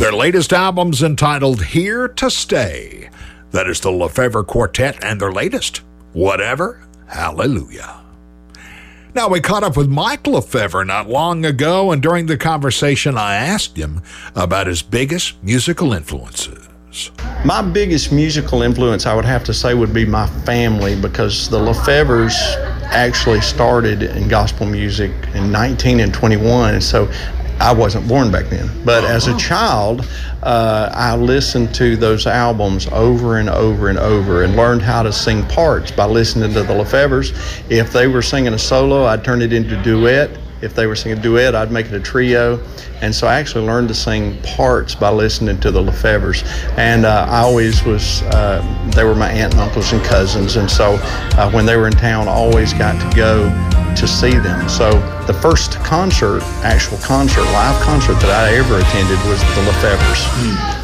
Their latest album's entitled Here to Stay. That is the Lefevre Quartet and their latest, Whatever, Hallelujah. Now, we caught up with Mike Lefevre not long ago, and during the conversation, I asked him about his biggest musical influences. My biggest musical influence, I would have to say, would be my family, because the Lefevres actually started in gospel music in 19 and 21, and so I wasn't born back then. But as a child, I listened to those albums over and over and over and learned how to sing parts by listening to the Lefevres. If they were singing a solo, I'd turn it into a duet. If they were singing a duet, I'd make it a trio. And so I actually learned to sing parts by listening to the Lefevres. And I always was, they were my aunt and uncles and cousins. And so when they were in town, I always got to go to see them. So the first concert, actual concert, live concert that I ever attended was the Lefevres.